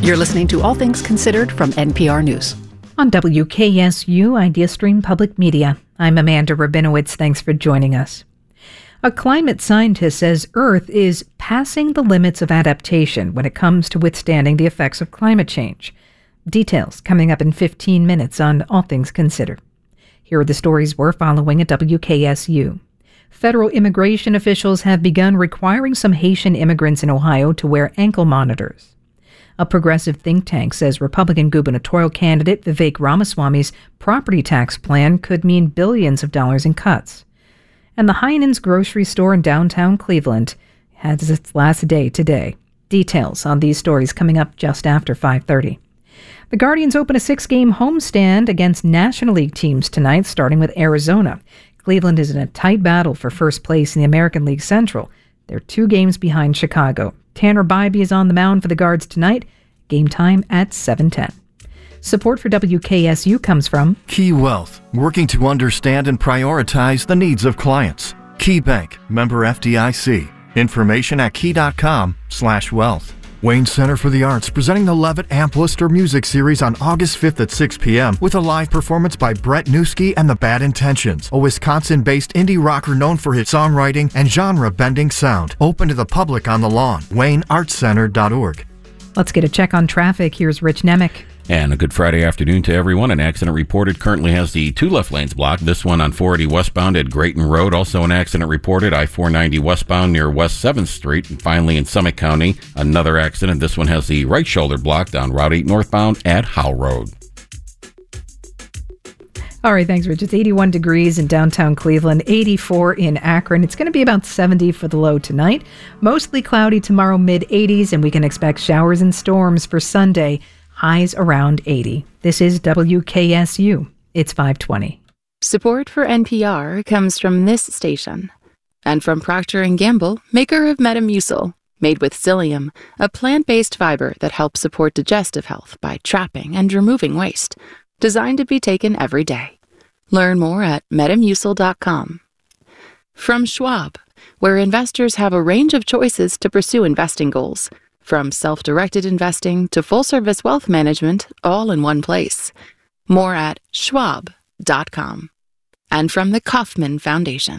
You're listening to All Things Considered from NPR News. On WKSU Idea Stream Public Media, I'm Amanda Rabinowitz. Thanks for joining us. A climate scientist says Earth is passing the limits of adaptation when it comes to withstanding the effects of climate change. Details coming up in 15 minutes on All Things Considered. Here are the stories we're following at WKSU. Federal immigration officials have begun requiring some Haitian immigrants in Ohio to wear ankle monitors. A progressive think tank says Republican gubernatorial candidate Vivek Ramaswamy's property tax plan could mean billions of dollars in cuts. And the Heinen's grocery store in downtown Cleveland has its last day today. Details on these stories coming up just after 5:30. The Guardians open a 6-game homestand against National League teams tonight, starting with Arizona. Cleveland is in a tight battle for first place in the American League Central. They're 2 games behind Chicago. Tanner Bybee is on the mound for the Guards tonight. Game time at 7:10. Support for WKSU comes from Key Wealth, working to understand and prioritize the needs of clients. Key Bank, member FDIC. Information at key.com/wealth. Wayne Center for the Arts presenting the Levitt Amp Lister Music Series on August 5th at 6 p.m. with a live performance by Brett Newski and the Bad Intentions, a Wisconsin-based indie rocker known for his songwriting and genre-bending sound. Open to the public on the lawn. WayneArtsCenter.org. Let's get a check on traffic. Here's Rich Nemec. And a good Friday afternoon to everyone. An accident reported currently has the 2 left lanes blocked. This one on 480 westbound at Grayton Road. Also an accident reported I-490 westbound near West 7th Street. And finally in Summit County, another accident. This one has the right shoulder blocked on Route 8 northbound at Howe Road. All right, thanks, Rich. It's 81 degrees in downtown Cleveland, 84 in Akron. It's going to be about 70 for the low tonight. Mostly cloudy tomorrow, mid-80s, and we can expect showers and storms for Sunday. Highs around 80. This is WKSU. It's 5:20. Support for NPR comes from this station and from Procter & Gamble, maker of Metamucil, made with psyllium, a plant-based fiber that helps support digestive health by trapping and removing waste, designed to be taken every day. Learn more at metamucil.com. From Schwab, where investors have a range of choices to pursue investing goals, from self-directed investing to full-service wealth management, all in one place. More at schwab.com. And from the Kauffman Foundation.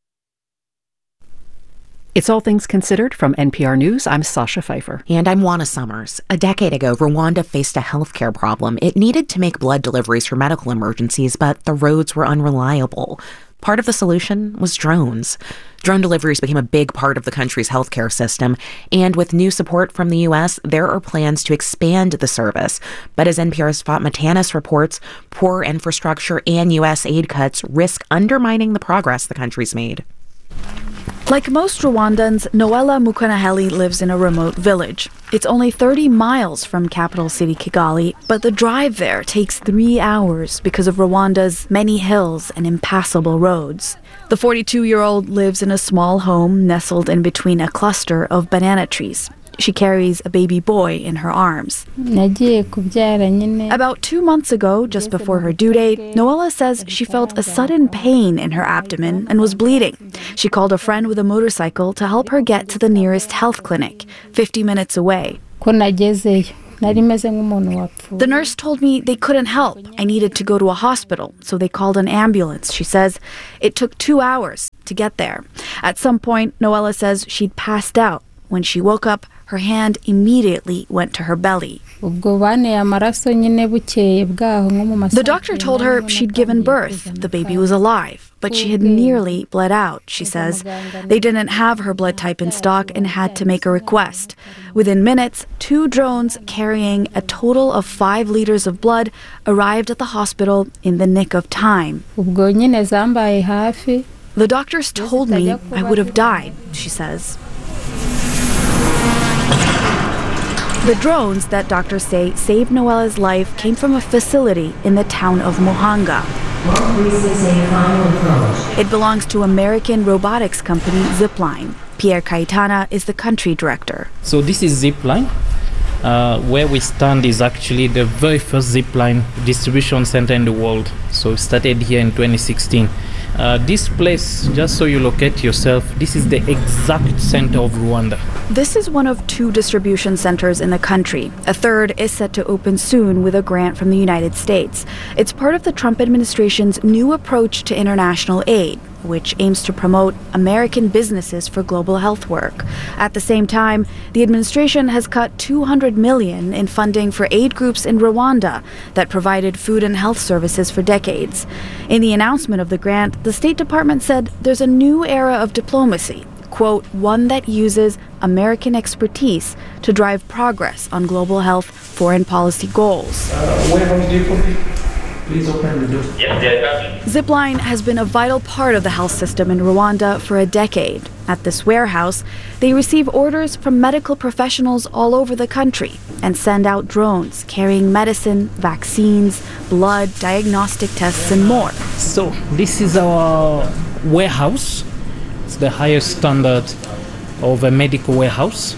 It's All Things Considered from NPR News. I'm Sasha Pfeiffer. And I'm Juana Summers. A decade ago, Rwanda faced a healthcare problem. It needed to make blood deliveries for medical emergencies, but the roads were unreliable. Part of the solution was drones. Drone deliveries became a big part of the country's healthcare system, and with new support from the U.S., there are plans to expand the service. But as NPR's Fatma Tanis reports, poor infrastructure and U.S. aid cuts risk undermining the progress the country's made. Like most Rwandans, Noella Mukanaheli lives in a remote village. It's only 30 miles from capital city Kigali, but the drive there takes 3 hours because of Rwanda's many hills and impassable roads. The 42-year-old lives in a small home nestled in between a cluster of banana trees. She carries a baby boy in her arms. About 2 months ago, just before her due date, Noella says she felt a sudden pain in her abdomen and was bleeding. She called a friend with a motorcycle to help her get to the nearest health clinic, 50 minutes away. The nurse told me they couldn't help. I needed to go to a hospital, so they called an ambulance, she says. It took 2 hours to get there. At some point, Noella says she'd passed out. When she woke up, her hand immediately went to her belly. The doctor told her she'd given birth. The baby was alive, but she had nearly bled out, she says. They didn't have her blood type in stock and had to make a request. Within minutes, 2 drones carrying a total of 5 liters of blood arrived at the hospital in the nick of time. The doctors told me I would have died, she says. The drones that doctors say saved Noella's life came from a facility in the town of Muhanga. It belongs to American robotics company Zipline. Pierre Caetana is the country director. So this is Zipline. Where we stand is actually the very first Zipline distribution center in the world. So it started here in 2016. This place, just so you locate yourself, this is the exact center of Rwanda. This is one of 2 distribution centers in the country. A third is set to open soon with a grant from the United States. It's part of the Trump administration's new approach to international aid, which aims to promote American businesses for global health work. At the same time, the administration has cut $200 million in funding for aid groups in Rwanda that provided food and health services for decades. In the announcement of the grant, the State Department said there's a new era of diplomacy, quote, one that uses American expertise to drive progress on global health foreign policy goals. Please open the door. Zipline has been a vital part of the health system in Rwanda for a decade. At this warehouse, they receive orders from medical professionals all over the country and send out drones carrying medicine, vaccines, blood, diagnostic tests, and more. So this is our warehouse. It's the highest standard of a medical warehouse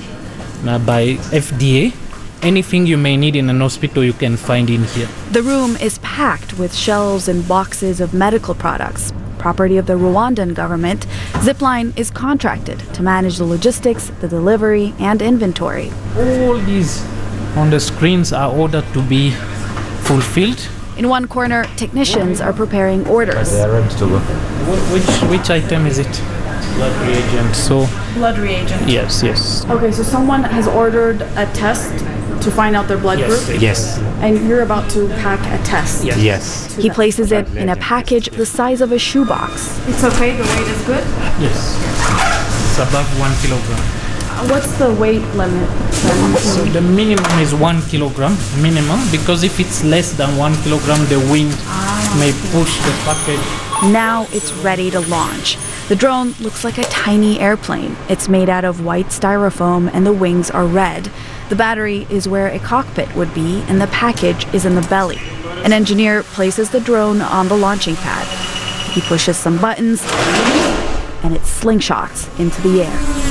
by FDA. Anything you may need in an hospital you can find in here. The room is packed with shelves and boxes of medical products. Property of the Rwandan government, Zipline is contracted to manage the logistics, the delivery, and inventory. All these on the screens are ordered to be fulfilled. In one corner, technicians are preparing orders. They are ready to go. Which item is it? Blood reagent. So Blood reagent. Yes. Okay, so someone has ordered a test to find out their blood group? Yes. And you're about to pack a test? Yes. He places it in a package the size of a shoebox. It's okay, the weight is good? Yes. It's above 1 kilogram. What's the weight limit? So the minimum is 1 kilogram, minimum, because if it's less than 1 kilogram, the wind may push the package. Now it's ready to launch. The drone looks like a tiny airplane. It's made out of white styrofoam and the wings are red. The battery is where a cockpit would be and the package is in the belly. An engineer places the drone on the launching pad. He pushes some buttons and it slingshots into the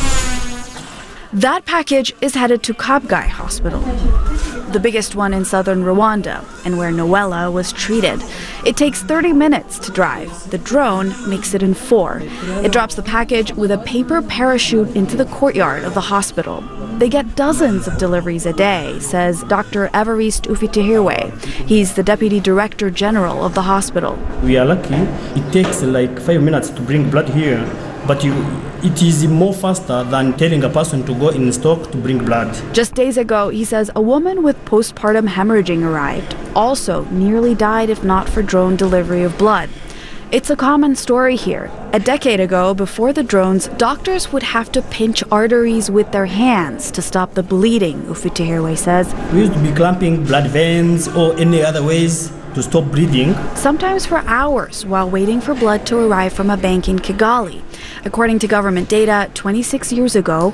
air. That package is headed to Kabgayi Hospital, the biggest one in southern Rwanda, and where Noella was treated. It takes 30 minutes to drive. The drone makes it in 4. It drops the package with a paper parachute into the courtyard of the hospital. They get dozens of deliveries a day, says Dr. Evariste Ufitihirwe. He's the Deputy Director General of the hospital. We are lucky. It takes like 5 minutes to bring blood here, but it is more faster than telling a person to go in stock to bring blood. Just days ago, he says a woman with postpartum hemorrhaging arrived, also nearly died if not for drone delivery of blood. It's a common story here. A decade ago, before the drones, doctors would have to pinch arteries with their hands to stop the bleeding, Ufitihirwe says. We used to be clamping blood veins or any other ways to stop bleeding. Sometimes for hours while waiting for blood to arrive from a bank in Kigali. According to government data, 26 years ago,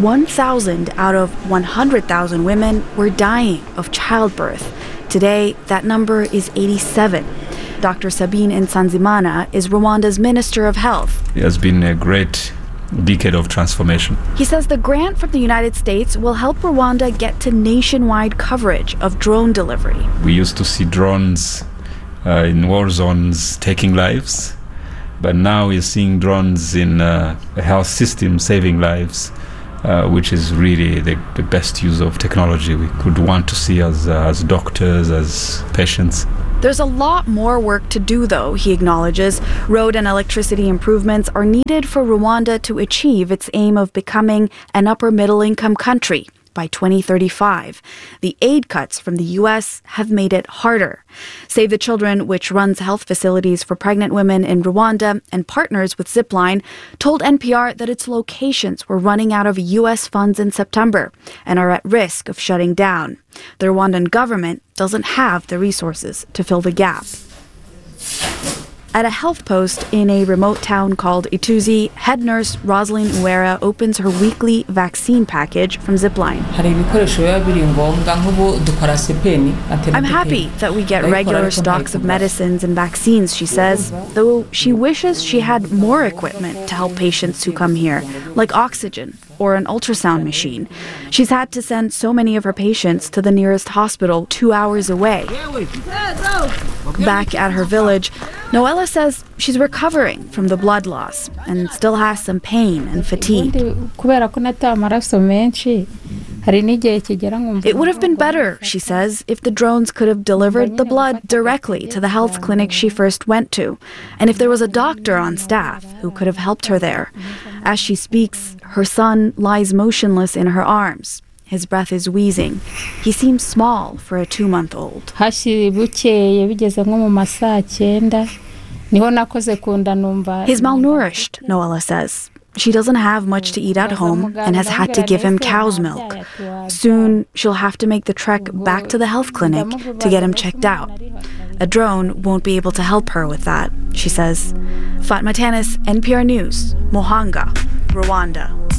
1,000 out of 100,000 women were dying of childbirth. Today, that number is 87. Dr. Sabine Nsanzimana is Rwanda's Minister of Health. It has been a great decade of transformation. He says the grant from the United States will help Rwanda get to nationwide coverage of drone delivery. We used to see drones in war zones taking lives, but now we're seeing drones in a health system saving lives, which is really the best use of technology we could want to see as doctors, as patients. There's a lot more work to do, though, he acknowledges. Road and electricity improvements are needed for Rwanda to achieve its aim of becoming an upper-middle-income country by 2035. The aid cuts from the U.S. have made it harder. Save the Children, which runs health facilities for pregnant women in Rwanda and partners with Zipline, told NPR that its locations were running out of U.S. funds in September and are at risk of shutting down. The Rwandan government doesn't have the resources to fill the gap. At a health post in a remote town called Ituzi, head nurse Rosalind Uwera opens her weekly vaccine package from Zipline. I'm happy that we get regular stocks of medicines and vaccines, she says, though she wishes she had more equipment to help patients who come here, like oxygen or an ultrasound machine. She's had to send so many of her patients to the nearest hospital 2 hours away. Back at her village, Noella says she's recovering from the blood loss and still has some pain and fatigue. It would have been better, she says, if the drones could have delivered the blood directly to the health clinic she first went to, and if there was a doctor on staff who could have helped her there. As she speaks, her son lies motionless in her arms. His breath is wheezing. He seems small for a 2-month-old. He's malnourished, Noella says. She doesn't have much to eat at home and has had to give him cow's milk. Soon, she'll have to make the trek back to the health clinic to get him checked out. A drone won't be able to help her with that, she says. Fatma Tanis, NPR News, Muhanga, Rwanda.